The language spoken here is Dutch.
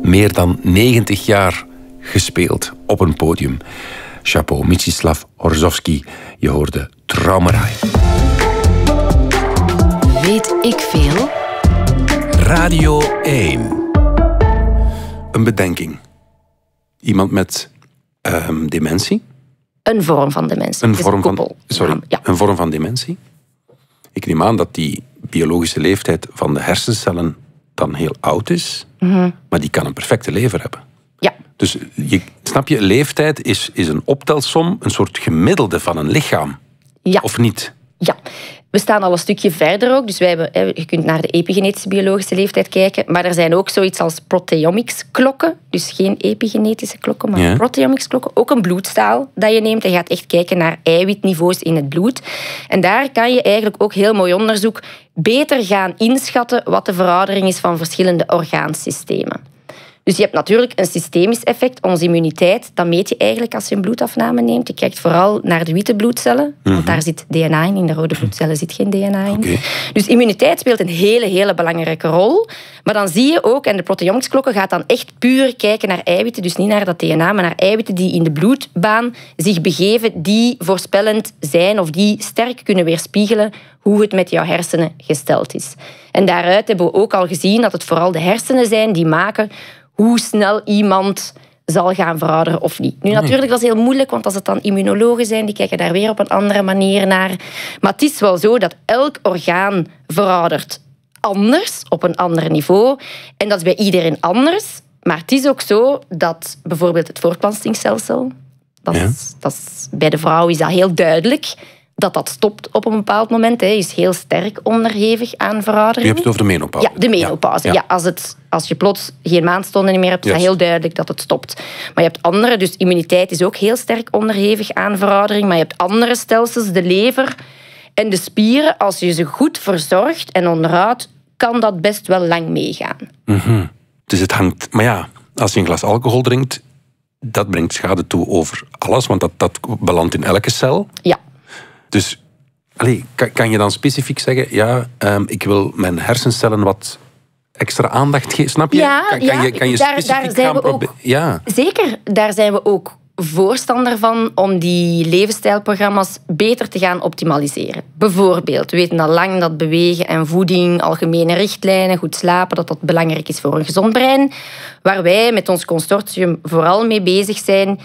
meer dan 90 jaar gespeeld op een podium. Chapeau, Mieczysław Horszowski. Je hoorde Traumerei. Weet ik veel? Radio 1. Een bedenking. Iemand met dementie. Een vorm van dementie. Een vorm van dementie. Ik neem aan dat die biologische leeftijd van de hersencellen dan heel oud is, maar die kan een perfecte lever hebben. Ja. Dus snap je, leeftijd is een optelsom, een soort gemiddelde van een lichaam. Ja. Of niet? Ja. We staan al een stukje verder ook. Dus je kunt naar de epigenetische biologische leeftijd kijken. Maar er zijn ook zoiets als proteomics-klokken. Dus geen epigenetische klokken, maar proteomics-klokken. Ook een bloedstaal dat je neemt. En je gaat echt kijken naar eiwitniveaus in het bloed. En daar kan je eigenlijk ook heel mooi onderzoek beter gaan inschatten wat de veroudering is van verschillende orgaansystemen. Dus je hebt natuurlijk een systemisch effect. Onze immuniteit, dat meet je eigenlijk als je een bloedafname neemt. Je kijkt vooral naar de witte bloedcellen, want daar zit DNA in. In de rode bloedcellen zit geen DNA in. Okay. Dus immuniteit speelt een hele belangrijke rol. Maar dan zie je ook, en de proteomics-klokken gaat dan echt puur kijken naar eiwitten, dus niet naar dat DNA, maar naar eiwitten die in de bloedbaan zich begeven, die voorspellend zijn of die sterk kunnen weerspiegelen hoe het met jouw hersenen gesteld is. En daaruit hebben we ook al gezien dat het vooral de hersenen zijn die maken hoe snel iemand zal gaan verouderen of niet. Nu, natuurlijk, dat is heel moeilijk, want als het dan immunologen zijn, die kijken daar weer op een andere manier naar. Maar het is wel zo dat elk orgaan veroudert anders, op een ander niveau. En dat is bij iedereen anders. Maar het is ook zo dat bijvoorbeeld het voortplantingsstelsel, bij de vrouw is dat heel duidelijk, dat stopt op een bepaald moment. Is heel sterk onderhevig aan veroudering. Je hebt het over de menopauze. Ja, de menopauze. Ja. Als je plots geen maandstonden meer hebt, is dat heel duidelijk dat het stopt. Maar je hebt andere, dus immuniteit is ook heel sterk onderhevig aan veroudering. Maar je hebt andere stelsels, de lever en de spieren. Als je ze goed verzorgt en onderhoudt, kan dat best wel lang meegaan. Mm-hmm. Dus het hangt... Maar ja, als je een glas alcohol drinkt, dat brengt schade toe over alles, want dat belandt in elke cel. Ja. Dus kan je dan specifiek zeggen, ik wil mijn hersencellen wat extra aandacht geven, snap je? Ja, kan je specifiek gaan proberen? Ja. Zeker, daar zijn we ook voorstander van om die levensstijlprogramma's beter te gaan optimaliseren. Bijvoorbeeld, we weten al lang dat bewegen en voeding, algemene richtlijnen, goed slapen, dat belangrijk is voor een gezond brein. Waar wij met ons consortium vooral mee bezig zijn,